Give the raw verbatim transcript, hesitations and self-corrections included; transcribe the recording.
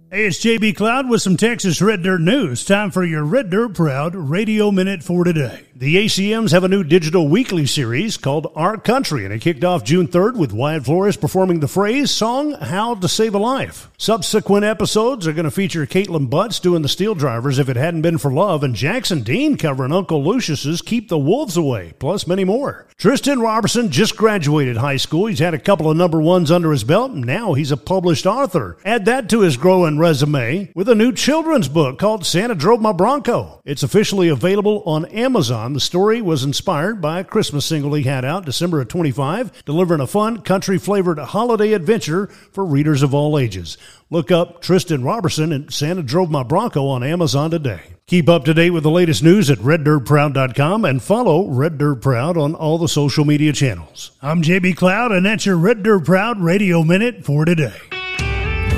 Hey, it's J B Cloud with some Texas Red Dirt news. Time for your Red Dirt Proud Radio Minute for today. The A C Ms have a new digital weekly series called Our Country, and it kicked off June third with Wyatt Flores performing the phrase song, How to Save a Life. Subsequent episodes are going to feature Caitlin Butts doing the Steel Drivers, If It Hadn't Been for Love, and Jackson Dean covering Uncle Lucius's Keep the Wolves Away, plus many more. Tristan Robertson just graduated high school. He's had a couple of number ones under his belt, and now he's a published author. Add that to his growing resume with a new children's book called Santa Drove My Bronco. It's officially available on Amazon. The story was inspired by a Christmas single he had out December of twenty-five, delivering a fun, country-flavored holiday adventure for readers of all ages. Look up Tristan Robertson and Santa Drove My Bronco on Amazon today. Keep up to date with the latest news at red dirt proud dot com and follow Red Dirt Proud on all the social media channels. I'm J B Cloud, and that's your Red Dirt Proud Radio Minute for today.